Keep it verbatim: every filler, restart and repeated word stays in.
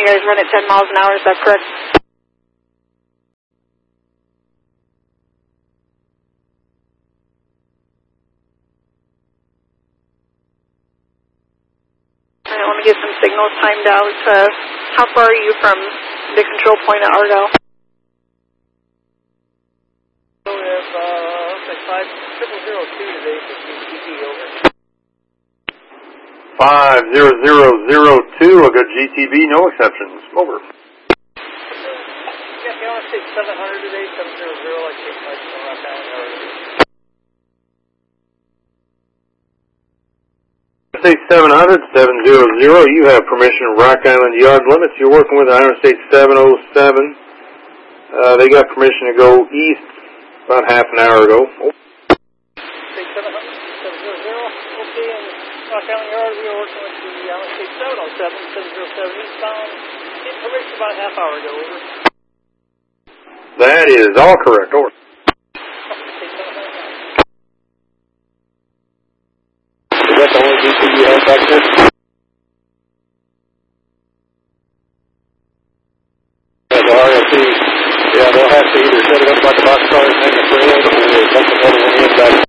you guys run at ten miles an hour, is that correct? Alright, let me get some signals timed out. Uh, how far are you from the control point at Argo? So we have, uh, looks like five triple zero two today for G T B, over. five zero zero zero two, a good G T B, no exceptions, over. Yeah, you want to say seven hundred today, seven zero zero, like six five from Rock Island already. Say seven hundred, seven hundred, you have permission of Rock Island yard limits. You're working with Interstate seven oh seven. Uh, they got permission to go east about half an hour ago. Oh. Say seven hundred, seven hundred, okay, and Rock Island yard, we are working with the Interstate seven oh seven, seven oh seven eastbound. Get permission about a half hour ago, over. That is all correct, over. Is that the only G T B you have back there? Yeah, the R F C, yeah, they'll have to either set it up like a box car and hang a trail, or dump another one in back